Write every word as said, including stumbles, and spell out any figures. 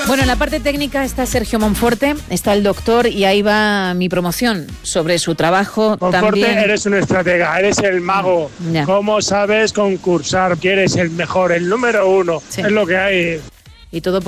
Bueno, en la parte técnica está Sergio Monforte, está el doctor y ahí va mi promoción sobre su trabajo. Monforte, también. Eres un estratega, eres el mago. Ya. ¿Cómo sabes concursar? ¿Quieres el mejor, el número uno? Sí. Es lo que hay. Y todo